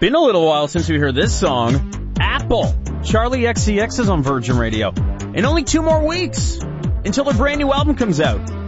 Been a little while since we heard this song. Apple. Charlie XCX is on Virgin Radio. In only 2 more weeks until their brand new album comes out.